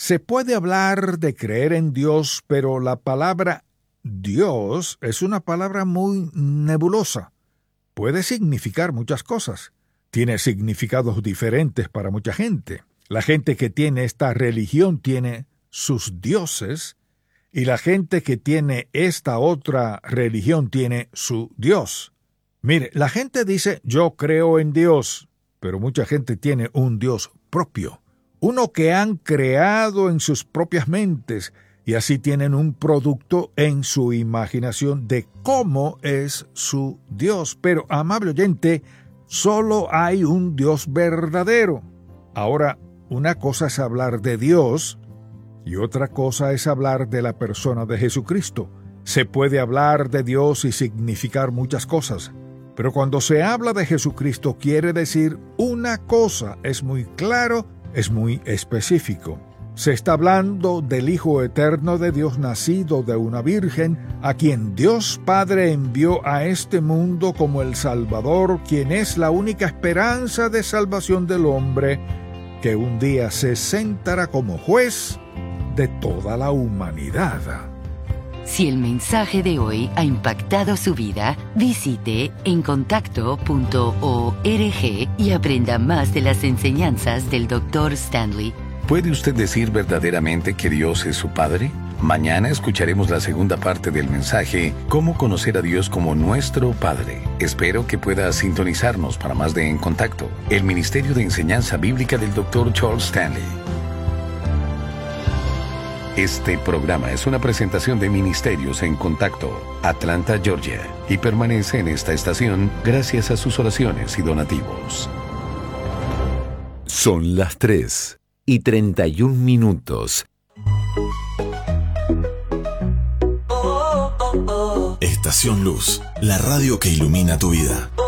Se puede hablar de creer en Dios, pero la palabra Dios es una palabra muy nebulosa. Puede significar muchas cosas. Tiene significados diferentes para mucha gente. La gente que tiene esta religión tiene sus dioses, y la gente que tiene esta otra religión tiene su Dios. Mire, la gente dice, yo creo en Dios, pero mucha gente tiene un Dios propio, uno que han creado en sus propias mentes, y así tienen un producto en su imaginación de cómo es su Dios. Pero, amable oyente, solo hay un Dios verdadero. Ahora, una cosa es hablar de Dios y otra cosa es hablar de la persona de Jesucristo. Se puede hablar de Dios y significar muchas cosas, pero cuando se habla de Jesucristo quiere decir una cosa, es muy claro, es muy específico. Se está hablando del Hijo Eterno de Dios nacido de una virgen, a quien Dios Padre envió a este mundo como el Salvador, quien es la única esperanza de salvación del hombre, que un día se sentará como juez de toda la humanidad. Si el mensaje de hoy ha impactado su vida, visite encontacto.org y aprenda más de las enseñanzas del Dr. Stanley. ¿Puede usted decir verdaderamente que Dios es su Padre? Mañana escucharemos la segunda parte del mensaje, Cómo conocer a Dios como nuestro Padre. Espero que pueda sintonizarnos para más de En Contacto, el Ministerio de Enseñanza Bíblica del Dr. Charles Stanley. Este programa es una presentación de Ministerios en Contacto, Atlanta, Georgia, y permanece en esta estación gracias a sus oraciones y donativos. Son las 3:31. Estación Luz, la radio que ilumina tu vida.